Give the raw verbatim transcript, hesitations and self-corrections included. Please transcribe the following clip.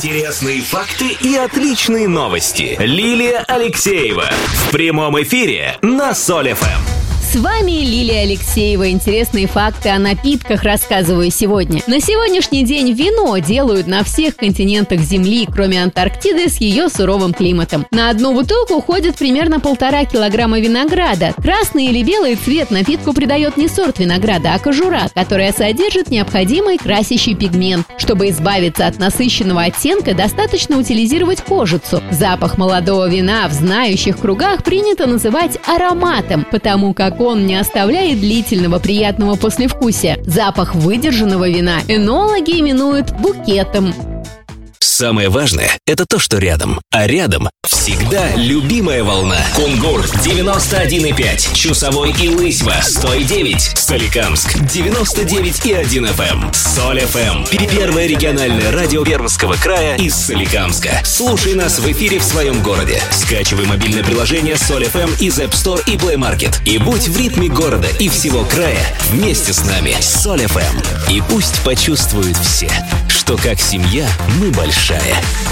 Интересные факты и отличные новости. Лилия Алексеева в прямом эфире на Соль эф эм. С вами Лилия Алексеева. Интересные факты о напитках рассказываю сегодня. На сегодняшний день вино делают на всех континентах Земли, кроме Антарктиды с ее суровым климатом. На одну бутылку уходит примерно полтора килограмма винограда. Красный или белый цвет напитку придает не сорт винограда, а кожура, которая содержит необходимый красящий пигмент. Чтобы избавиться от насыщенного оттенка, достаточно утилизировать кожицу. Запах молодого вина в знающих кругах принято называть ароматом, потому как он не оставляет длительного приятного послевкусия. Запах выдержанного вина энологи именуют букетом. Самое важное – это то, что рядом. А рядом всегда любимая волна. Кунгур девяносто один и пять, Чусовой и Лысьва сто и девять, Соликамск девяносто девять и один эф эм. Соль эф эм. Первое региональное радио Пермского края из Соликамска. Слушай нас в эфире в своем городе. Скачивай мобильное приложение Соль эф эм из App Store и Play Market. И будь в ритме города и всего края вместе с нами. Соль эф эм. И пусть почувствуют все, что как семья мы большая.